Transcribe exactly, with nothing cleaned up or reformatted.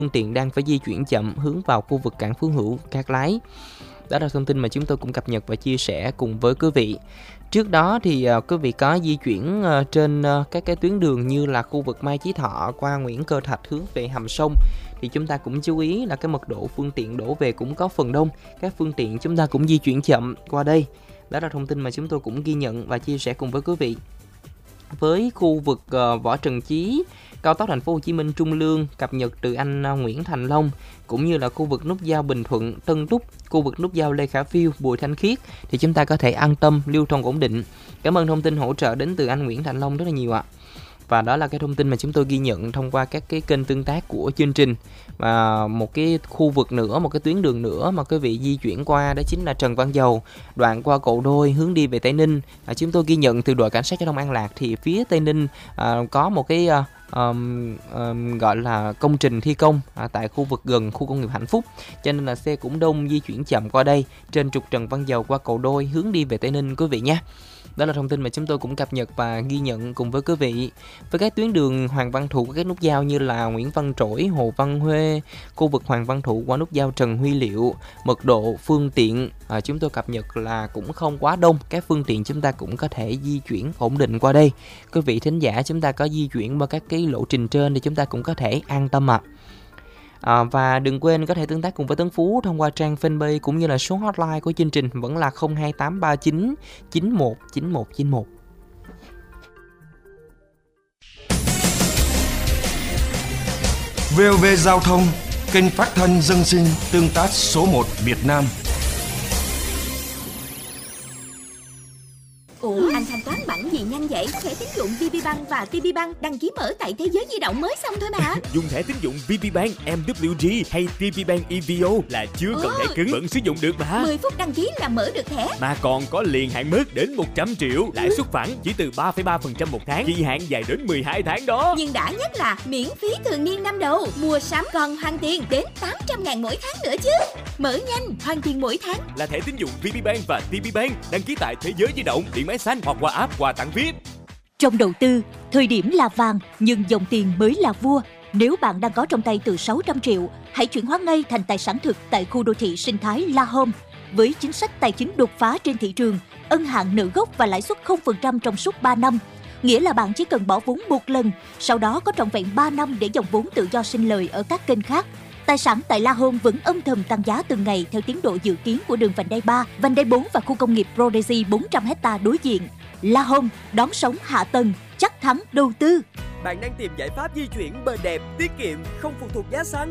phương tiện đang phải di chuyển chậm hướng vào khu vực cảng Phú Hữu, Cát Lái. Đó là thông tin mà chúng tôi cũng cập nhật và chia sẻ cùng với quý vị. Trước đó thì uh, quý vị có di chuyển uh, trên uh, các cái tuyến đường như là khu vực Mai Chí Thọ qua Nguyễn Cơ Thạch hướng về Hàm Sông, thì chúng ta cũng chú ý là cái mật độ phương tiện đổ về cũng có phần đông, các phương tiện chúng ta cũng di chuyển chậm qua đây. Đó là thông tin mà chúng tôi cũng ghi nhận và chia sẻ cùng với quý vị. Với khu vực uh, Võ Trần Chí, cao tốc Thành phố Hồ Chí Minh Trung Lương cập nhật từ anh uh, Nguyễn Thành Long, cũng như là khu vực nút giao Bình Thuận Tân Túc, khu vực nút giao Lê Khả Phiêu Bùi Thanh Khiết, thì chúng ta có thể an tâm lưu thông ổn định. Cảm ơn thông tin hỗ trợ đến từ anh Nguyễn Thành Long rất là nhiều ạ. Và đó là cái thông tin mà chúng tôi ghi nhận thông qua các cái kênh tương tác của chương trình. Và một cái khu vực nữa, một cái tuyến đường nữa mà quý vị di chuyển qua, đó chính là Trần Văn Dầu, đoạn qua Cầu Đôi hướng đi về Tây Ninh. À, chúng tôi ghi nhận từ đội cảnh sát giao thông An Lạc thì phía Tây Ninh à, có một cái à, um, um, gọi là công trình thi công à, tại khu vực gần khu công nghiệp Hạnh Phúc, cho nên là xe cũng đông di chuyển chậm qua đây trên trục Trần Văn Dầu qua Cầu Đôi hướng đi về Tây Ninh quý vị nhé. Đó là thông tin mà chúng tôi cũng cập nhật và ghi nhận cùng với quý vị. Với các tuyến đường Hoàng Văn Thụ, các nút giao như là Nguyễn Văn Trỗi, Hồ Văn Huê, khu vực Hoàng Văn Thụ qua nút giao Trần Huy Liệu, mật độ phương tiện à, chúng tôi cập nhật là cũng không quá đông, các phương tiện chúng ta cũng có thể di chuyển ổn định qua đây. Quý vị thính giả chúng ta có di chuyển qua các cái lộ trình trên thì chúng ta cũng có thể an tâm ạ. À. À, và đừng quên có thể tương tác cùng với Tấn Phú thông qua trang fanpage cũng như là số hotline của chương trình vẫn là không hai tám ba chín chín một chín một chín một. vê o vê Giao thông, kênh phát thanh dân sinh tương tác số một Việt Nam. Ủa, anh thanh toán bằng gì nhanh vậy? Thẻ tín dụng vê pê Bank và tê pê Bank đăng ký mở tại Thế Giới Di động mới xong thôi mà. Dùng thẻ tín dụng vê pê Bank, em vê kép giê hay tê pê Bank e vê o là chưa cần thẻ cứng vẫn sử dụng được mà. mười phút đăng ký là mở được thẻ. Mà còn có liền hạn mức đến một trăm triệu, lãi suất phản chỉ từ ba phẩy ba phần trăm một tháng, kỳ hạn dài đến mười hai tháng đó. Nhưng đã nhất là miễn phí thường niên năm đầu, mua sắm còn hoàn tiền đến tám trăm ngàn mỗi tháng nữa chứ. Mở nhanh, hoàn tiền mỗi tháng. Là thẻ tín dụng vê pê Bank và tê pê Bank đăng ký tại Thế Giới Di động, điện máy xanh hoặc qua app quà tặng vê i pê. Trong đầu tư, thời điểm là vàng nhưng dòng tiền mới là vua. Nếu bạn đang có trong tay từ sáu trăm triệu, hãy chuyển hóa ngay thành tài sản thực tại khu đô thị sinh thái La Home. Với chính sách tài chính đột phá trên thị trường, ân hạn nợ gốc và lãi suất không phần trăm trong suốt ba năm. Nghĩa là bạn chỉ cần bỏ vốn một lần, sau đó có trọn vẹn ba năm để dòng vốn tự do sinh lời ở các kênh khác. Tài sản tại La Home vẫn âm thầm tăng giá từng ngày theo tiến độ dự kiến của đường vành đai ba, vành đai bốn và khu công nghiệp Prodigy bốn trăm héc ta đối diện. La Home, đón sống hạ tầng, chắc thắng đầu tư. Bạn đang tìm giải pháp di chuyển bền đẹp, tiết kiệm, không phụ thuộc giá xăng.